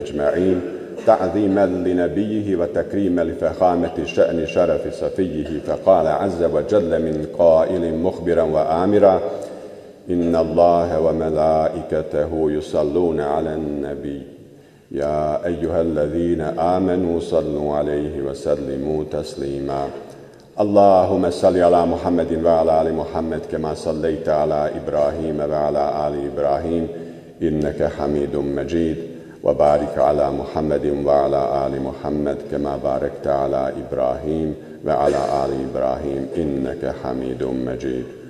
أجمعين تعظيما لنبيه وتكريما لفخامة شأن شرف صفيه، فقال عز وجل من قائل مخبرا وآمرا: إن الله وملائكته يصلون على النبي يا أيها الذين آمنوا صلوا عليه وسلموا تسليما. اللهم صل على محمد وعلى آل محمد كما صليت على إبراهيم وعلى آل إبراهيم إنك حميد مجيد، وبارك على محمد وعلى آل محمد كما باركت على إبراهيم وعلى آل إبراهيم إنك حميد مجيد.